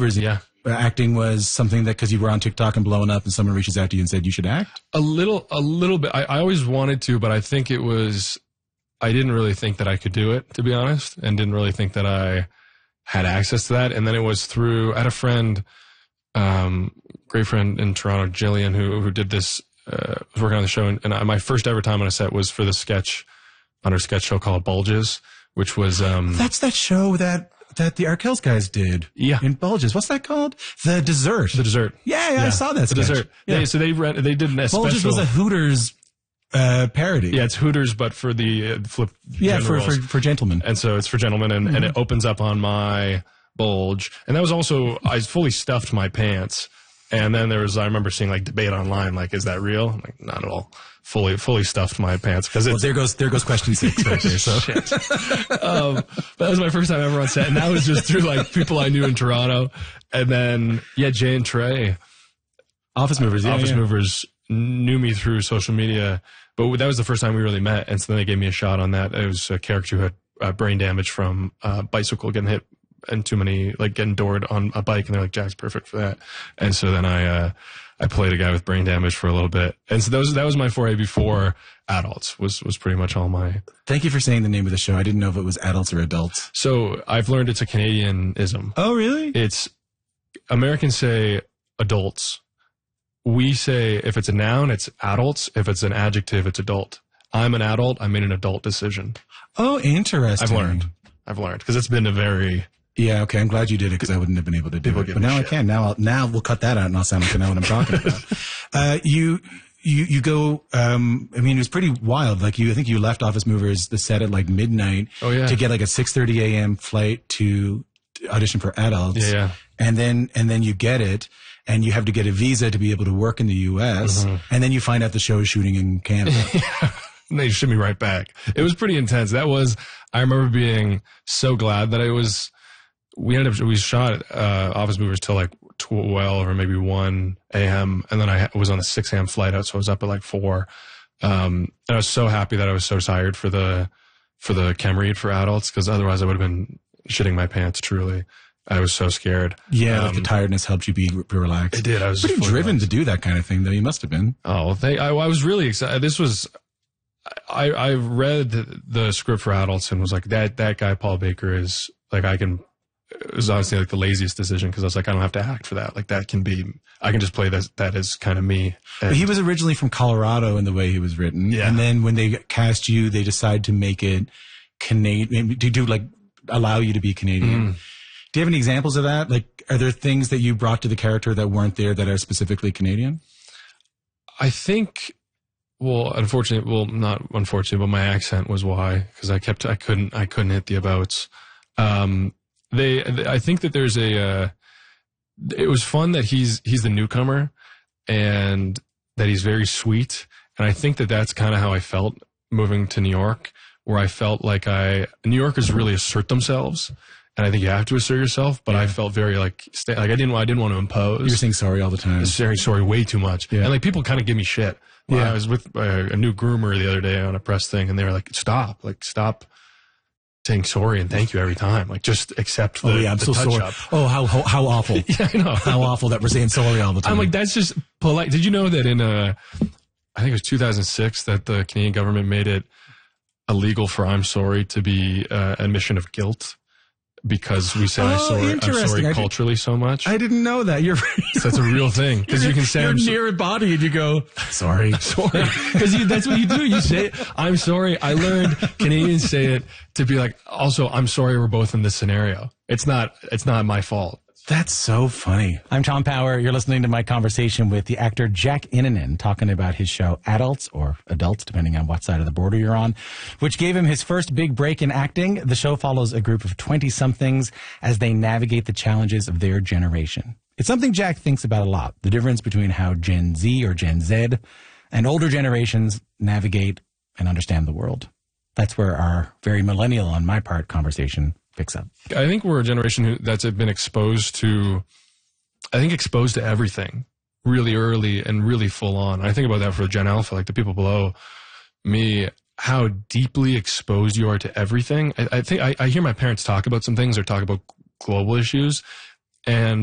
Movers. Yeah. Acting was something that, because you were on TikTok and blowing up and someone reaches out to you and said you should act? A little bit. I always wanted to, but I think I didn't really think that I could do it, to be honest, and didn't really think that I had access to that. And then it was I had a friend, great friend in Toronto, Jillian, who did this, was working on the show. And my first ever time on a set was for the sketch, on her sketch show called Bulges, which was, That's that show that the Arkells guys did. Yeah. In Bulges. What's that called? The Dessert. The Dessert. Yeah, I saw that The sketch. Dessert. Yeah. They did a special. Bulges was a Hooters parody. Yeah, it's Hooters, but for the flip. Yeah, generals. for gentlemen. And so it's for gentlemen, and it opens up on my bulge. And that was also, I fully stuffed my pants. And then I remember seeing like debate online, like, is that real? I'm like, not at all. Fully stuffed my pants. Cause there goes question 6 right there. So that was my first time ever on set. And that was just through like people I knew in Toronto. And then, Jay and Trey. Office Movers. Office Movers knew me through social media, but that was the first time we really met. And so then they gave me a shot on that. It was a character who had brain damage from a bicycle getting hit and too many, like getting doored on a bike. And they're like, Jack's perfect for that. And so then I played a guy with brain damage for a little bit. And so that was my foray before Adults was pretty much all my. Thank you for saying the name of the show. I didn't know if it was Adults or Adults. So I've learned it's a Canadianism. Oh, really? It's Americans say adults. We say if it's a noun, it's adults. If it's an adjective, it's adult. I'm an adult. I made an adult decision. Oh, interesting. I've learned because it's been a very. Yeah, okay. I'm glad you did it because I wouldn't have been able to do it. But now I can. Now we'll cut that out and I'll sound like I know what I'm talking about. You go, I mean, it was pretty wild. Like I think you left Office Movers, the set at like midnight. Oh, yeah. To get like a 6:30 a.m. flight to audition for Adults. Yeah. And then you get it and you have to get a visa to be able to work in the U.S. Mm-hmm. And then you find out the show is shooting in Canada. And they ship me right back. It was pretty intense. I remember being so glad that we shot Office Movers till like 12 or maybe 1 a.m. And then I was on a 6 a.m. flight out. So I was up at like 4. And I was so happy that I was so tired for the chem read for Adults. Cause otherwise I would have been shitting my pants. Truly. I was so scared. Yeah. Like the tiredness helped you be relaxed. It did. I was pretty driven to do that kind of thing though. You must have been. Oh, I was really excited. I read the script for Adults and was like, that guy, Paul Baker is like, it was honestly like the laziest decision because I was like, I don't have to act for that. Like I can just play that as kind of me. But he was originally from Colorado in the way he was written. Yeah. And then when they cast you, they decide to make it Canadian, allow you to be Canadian. Do you have any examples of that? Like, are there things that you brought to the character that weren't there that are specifically Canadian? I think, not unfortunately, but my accent was why, because I couldn't hit the abouts. I think that there's it was fun that he's the newcomer and that he's very sweet. And I think that that's kind of how I felt moving to New York, where I felt like New Yorkers really assert themselves. And I think you have to assert yourself, but I felt very I didn't want to impose. You were saying sorry all the time. I was saying sorry way too much. Yeah. And like people kind of give me shit. I was with a new groomer the other day on a press thing and they were like, stop saying sorry and thank you every time. Like just accept the I'm so sorry. Up. Oh, how awful. Yeah, I know. How awful that we're saying sorry all the time. I'm like, that's just polite. Did you know that in I think it was 2006 that the Canadian government made it illegal for I'm sorry to be admission of guilt? Because we say I'm sorry culturally so much. I didn't know that. So that's a real thing. Because you can say you're near a body and you go, sorry. Because that's what you do. You say, I'm sorry. I learned Canadians say it to be like, also, I'm sorry we're both in this scenario. It's not my fault. That's so funny. I'm Tom Power. You're listening to my conversation with the actor Jack Innanen talking about his show Adults, or Adults, depending on what side of the border you're on, which gave him his first big break in acting. The show follows a group of 20-somethings as they navigate the challenges of their generation. It's something Jack thinks about a lot, the difference between how Gen Z or Gen Z and older generations navigate and understand the world. That's where our very millennial, on my part, conversation picks up. I think we're a generation that's been exposed to everything really early and really full on. I think about that for Gen Alpha, like the people below me, how deeply exposed you are to everything. I think I hear my parents talk about some things or talk about global issues, and